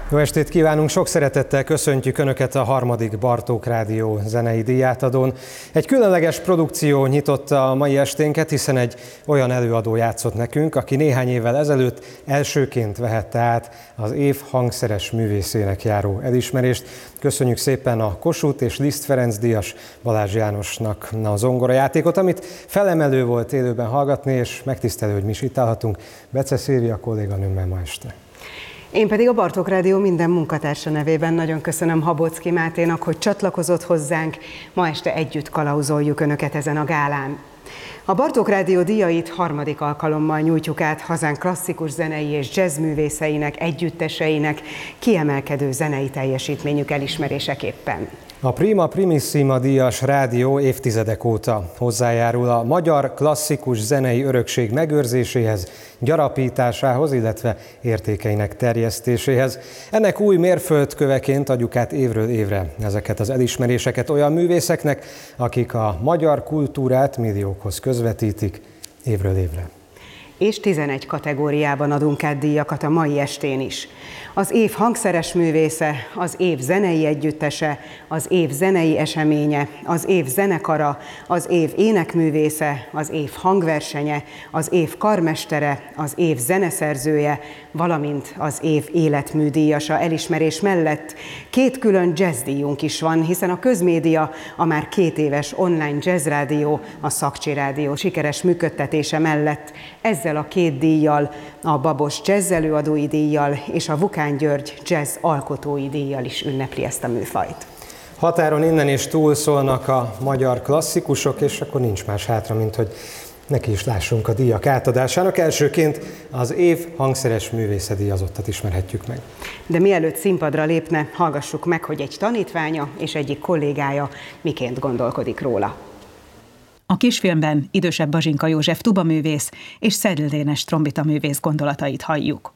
Jó estét kívánunk, sok szeretettel köszöntjük Önöket a harmadik Bartók Rádió zenei díjátadón. Egy különleges produkció nyitotta a mai esténket, hiszen egy olyan előadó játszott nekünk, aki néhány évvel ezelőtt elsőként vehette át az év hangszeres művészének járó elismerést. Köszönjük szépen a Kossuth és Liszt Ferenc díjas Balázs Jánosnak a zongorajátékot, amit felemelő volt élőben hallgatni, és megtisztelő, hogy mi is itt állhatunk Bece Szilvia kolléganőmmel ma este. Én pedig a Bartók Rádió minden munkatársa nevében nagyon köszönöm Habocki Máténak, hogy csatlakozott hozzánk. Ma este együtt kalauzoljuk Önöket ezen a gálán. A Bartók Rádió díjait harmadik alkalommal nyújtjuk át hazánk klasszikus zenei és jazzművészeinek, együtteseinek kiemelkedő zenei teljesítményük elismeréseképpen. A Prima Primissima díjas rádió évtizedek óta hozzájárul a magyar klasszikus zenei örökség megőrzéséhez, gyarapításához, illetve értékeinek terjesztéséhez. Ennek új mérföldköveként adjuk át évről évre ezeket az elismeréseket olyan művészeknek, akik a magyar kultúrát milliókhoz közvetítik évről évre. És 11 kategóriában adunk át díjakat a mai estén is. Az év hangszeres művésze, az év zenei együttese, az év zenei eseménye, az év zenekara, az év énekművésze, az év hangversenye, az év karmestere, az év zeneszerzője, valamint az év életműdíjasa elismerés mellett 2 külön jazzdíjunk is van, hiszen a Közmédia, a már 2 éves online jazzrádió, a Szakcsi Rádió sikeres működtetése mellett ezzel a 2 díjjal, a Babos Jazz előadói díjjal és a Vukán György Jazz alkotói díjjal is ünnepli ezt a műfajt. Határon innen is túl szólnak a magyar klasszikusok, és akkor nincs más hátra, mint hogy neki is lássunk a díjak átadásának. Elsőként az év hangszeres művésze díjazottat ismerhetjük meg. De mielőtt színpadra lépne, hallgassuk meg, hogy egy tanítványa és egyik kollégája miként gondolkodik róla. A kisfilmben idősebb Bazsinka József tubaművész és Szedl Dénes trombitaművész gondolatait halljuk.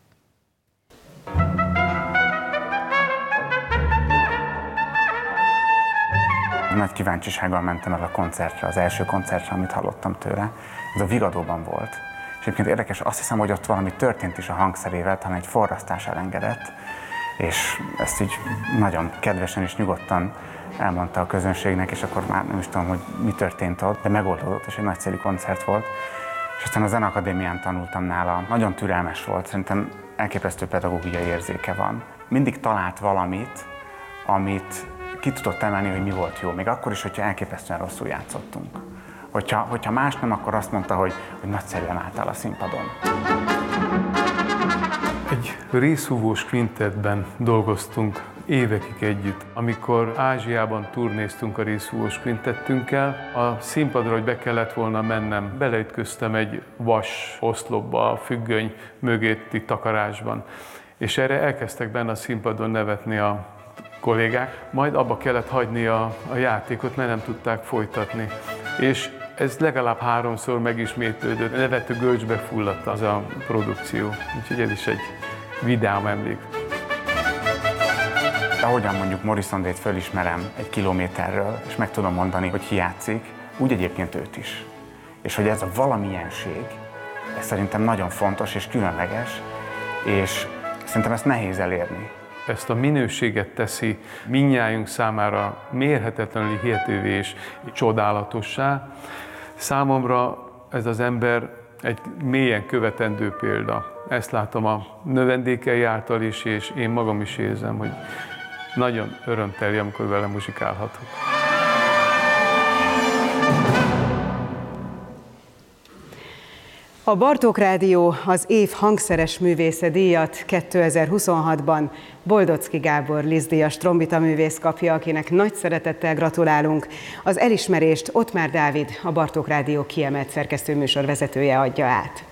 Nagy kíváncsisággal mentem el a koncertre, az első koncertre, amit hallottam tőle. Ez a Vigadóban volt. És egyébként érdekes, azt hiszem, hogy ott valami történt is a hangszerével, talán egy forrasztás elengedett, és ezt így nagyon kedvesen és nyugodtan elmondta a közönségnek, és akkor már nem is tudom, hogy mi történt ott, de megoldódott, és egy nagyszerű koncert volt. És aztán a Zeneakadémián tanultam nála. Nagyon türelmes volt, szerintem elképesztő pedagógiai érzéke van. Mindig talált valamit, amit ki tudott emelni, hogy mi volt jó, még akkor is, hogyha elképesztően rosszul játszottunk. Hogyha más nem, akkor azt mondta, hogy nagyszerűen álltál a színpadon. Egy részhúvós kvintettben dolgoztunk évekig együtt. Amikor Ázsiában turnéztunk a részhúvós kvintettünkkel, a színpadra, hogy be kellett volna mennem, beleütköztem egy vas oszlopba a függöny mögötti takarásban. És erre elkezdtek benne a színpadon nevetni a kollégák, majd abba kellett hagyni a játékot, mert nem tudták folytatni. És ez legalább 3-szor megismétlődött, nevető görcsbe fulladt az a produkció. Úgyhogy ez is egy vidám emlék. Ahogyan mondjuk Morrison-t fölismerem 1 kilométerről, és meg tudom mondani, hogy ki játszik, úgy egyébként őt is. És hogy ez a valamilyenség, ez szerintem nagyon fontos és különleges, és szerintem ezt nehéz elérni. Ezt a minőséget teszi mindnyájunk számára mérhetetlenül hihetővé és csodálatossá. Számomra ez az ember egy mélyen követendő példa. Ezt látom a növendékei által is, és én magam is érzem, hogy nagyon örömteli, amikor vele muzsikálhatok. A Bartók Rádió az év hangszeres művésze díjat 2026-ban Boldocki Gábor Liszt díjas trombitaművész kapja, akinek nagy szeretettel gratulálunk. Az elismerést Ottmár Dávid, a Bartók Rádió kiemelt szerkesztőműsor vezetője adja át.